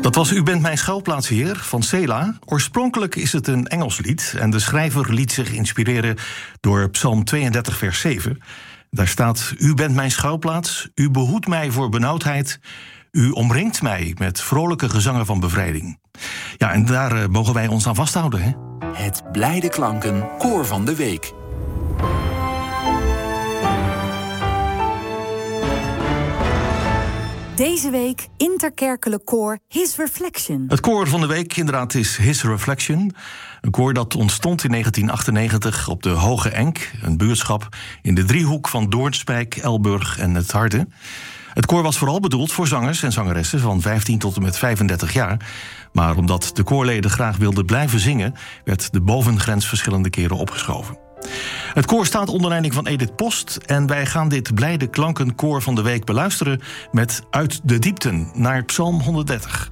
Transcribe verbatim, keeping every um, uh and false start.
Dat was U bent mijn schuilplaats, heer, van Sela. Oorspronkelijk is het een Engels lied en de schrijver liet zich inspireren door Psalm tweeëndertig, vers zeven. Daar staat: U bent mijn schuilplaats, u behoedt mij voor benauwdheid, u omringt mij met vrolijke gezangen van bevrijding. Ja, en daar uh, mogen wij ons aan vasthouden, hè? Het Blijde Klanken Koor van de Week. Deze week interkerkelijk koor His Reflection. Het koor van de week inderdaad is His Reflection. Een koor dat ontstond in negentien achtennegentig op de Hoge Enk, een buurtschap in de driehoek van Doornspijk, Elburg en Het Harde. Het koor was vooral bedoeld voor zangers en zangeressen van vijftien tot en met vijfendertig jaar. Maar omdat de koorleden graag wilden blijven zingen, werd de bovengrens verschillende keren opgeschoven. Het koor staat onder leiding van Edith Post en wij gaan dit Blijde Klanken Koor van de Week beluisteren met Uit de Diepten naar Psalm honderddertig.